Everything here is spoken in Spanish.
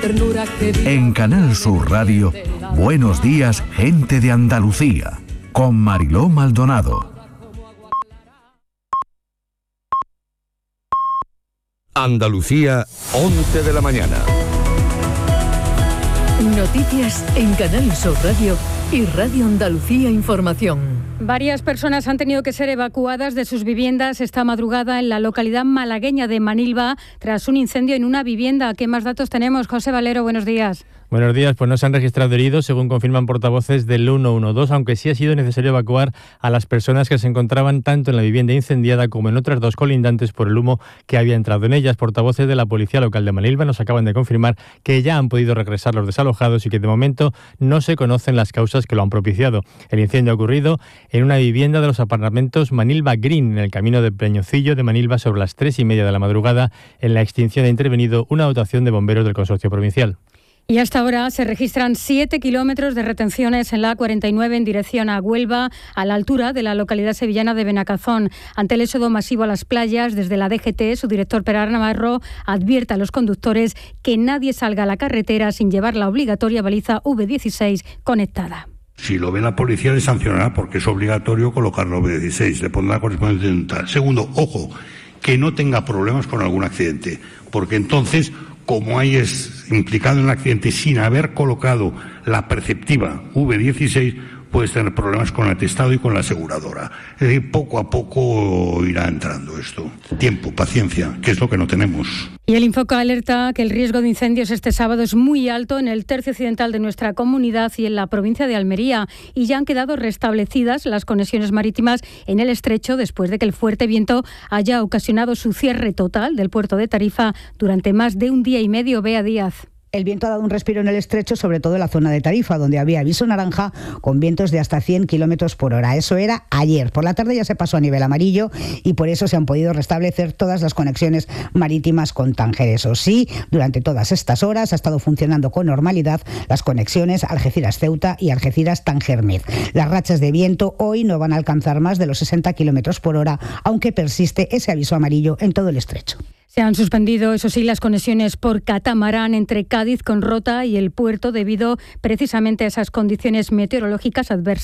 En Canal Sur Radio, Buenos Días, Gente de Andalucía, con Mariló Maldonado. Andalucía, 11 de la mañana. Noticias en Canal Sur Radio y Radio Andalucía Información. Varias personas han tenido que ser evacuadas de sus viviendas esta madrugada en la localidad malagueña de Manilva tras un incendio en una vivienda. ¿Qué más datos tenemos? José Valero, buenos días. Buenos días, pues no se han registrado heridos, según confirman portavoces del 112, aunque sí ha sido necesario evacuar a las personas que se encontraban tanto en la vivienda incendiada como en otras dos colindantes por el humo que había entrado en ellas. Portavoces de la Policía Local de Manilva nos acaban de confirmar que ya han podido regresar los desalojados y que de momento no se conocen las causas que lo han propiciado. El incendio ha ocurrido en una vivienda de los apartamentos Manilva Green, en el camino de Peñocillo de Manilva, sobre las 3:30 de la madrugada. En la extinción ha intervenido una dotación de bomberos del Consorcio Provincial. Y hasta ahora se registran 7 kilómetros de retenciones en la A49 en dirección a Huelva, a la altura de la localidad sevillana de Benacazón. Ante el éxodo masivo a las playas, desde la DGT, su director Perar Navarro advierte a los conductores que nadie salga a la carretera sin llevar la obligatoria baliza V16 conectada. Si lo ve la policía, le sancionará porque es obligatorio colocar la V16, le pondrá correspondiente dental. Segundo, ojo, que no tenga problemas con algún accidente, porque entonces, como hay es implicado en el accidente sin haber colocado la perceptiva V16, puedes tener problemas con el atestado y con la aseguradora. Es decir, poco a poco irá entrando esto. Tiempo, paciencia, que es lo que no tenemos. Y el Infoca alerta que el riesgo de incendios este sábado es muy alto en el tercio occidental de nuestra comunidad y en la provincia de Almería. Y ya han quedado restablecidas las conexiones marítimas en el estrecho después de que el fuerte viento haya ocasionado su cierre total del puerto de Tarifa durante más de un día y medio. Bea Díaz. El viento ha dado un respiro en el estrecho, sobre todo en la zona de Tarifa, donde había aviso naranja con vientos de hasta 100 kilómetros por hora. Eso era ayer. Por la tarde ya se pasó a nivel amarillo y por eso se han podido restablecer todas las conexiones marítimas con Tánger. Eso sí, durante todas estas horas ha estado funcionando con normalidad las conexiones Algeciras-Ceuta y Algeciras-Tánger-Med. Las rachas de viento hoy no van a alcanzar más de los 60 kilómetros por hora, aunque persiste ese aviso amarillo en todo el estrecho. Se han suspendido, eso sí, las conexiones por catamarán entre Cádiz con Rota y el puerto debido precisamente a esas condiciones meteorológicas adversas.